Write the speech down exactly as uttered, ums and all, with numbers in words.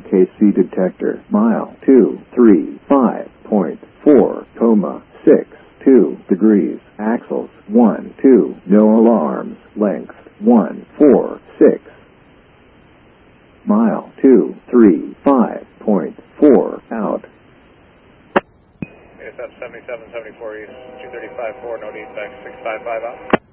K C detector. Mile two three five point four, coma six two degrees. Axles one two. No alarms. Length one four six. Mile two three five point four out. It's up seventy-seven seventy-four East, two thirty-five four, no defects, six five five out.